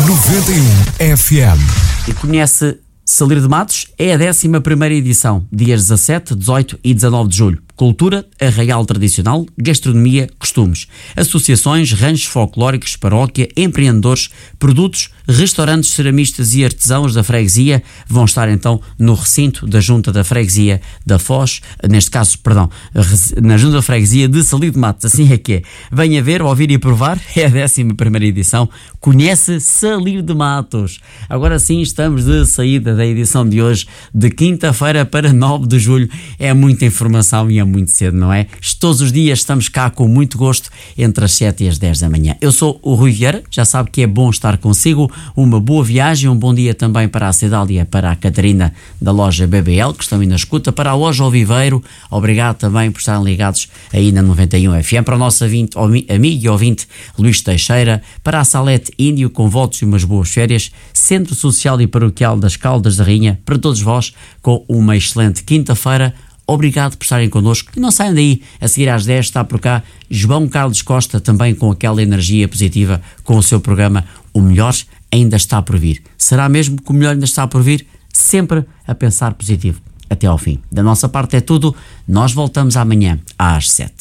91 FM. E conhece Salir de Matos? É a 11ª edição, dias 17, 18 e 19 de julho. Cultura, arraial tradicional, gastronomia, costumes, associações, ranchos folclóricos, paróquia, empreendedores, produtos, restaurantes, ceramistas e artesãos da freguesia vão estar então no recinto da Junta da Freguesia da Foz, na Junta da Freguesia de Salir de Matos, assim é que é. Venha ver, ouvir e provar, é a 11ª edição, conhece Salir de Matos. Agora sim, estamos de saída da edição de hoje, de quinta-feira para 9 de julho, é muita informação e é muito cedo, não é? Todos os dias estamos cá com muito gosto entre as 7 e as 10 da manhã. Eu sou o Rui Vieira, já sabe que é bom estar consigo, uma boa viagem, um bom dia também para a Cidália, para a Catarina da loja BBL, que estão aí na escuta, para a loja Oviveiro, obrigado também por estarem ligados aí na 91 FM, para o nosso amigo e ouvinte Luís Teixeira, para a Salete Índio, com votos e umas boas férias, Centro Social e Paroquial das Caldas da Rainha, para todos vós, com uma excelente quinta-feira. Obrigado por estarem connosco e não saiam daí, a seguir às 10 está por cá João Carlos Costa, também com aquela energia positiva, com o seu programa O Melhor Ainda Está por Vir. Será mesmo que o melhor ainda está por vir? Sempre a pensar positivo, até ao fim. Da nossa parte é tudo, nós voltamos amanhã às 7.